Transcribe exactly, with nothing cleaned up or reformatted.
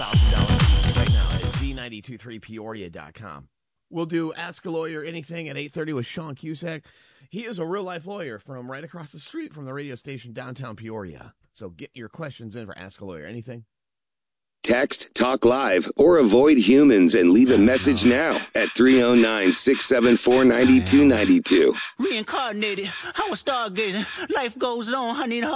thousand dollars right now at Z nine two three Peoria dot com. We'll do Ask a Lawyer Anything at eight thirty with Sean Cusack. He is a real-life lawyer from right across the street from the radio station downtown Peoria. So get your questions in for Ask a Lawyer Anything. Text, talk live, or avoid humans and leave a message now at three oh nine, six seven four, nine two nine two. Reincarnated, I was stargazing. Life goes on, honey.